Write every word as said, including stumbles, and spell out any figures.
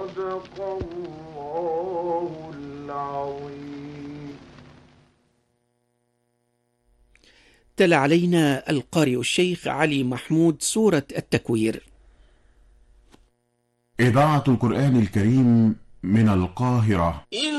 صدق الله العظيم. تلا علينا القارئ الشيخ علي محمود سورة التكوير. إذاعة القرآن الكريم من القاهرة.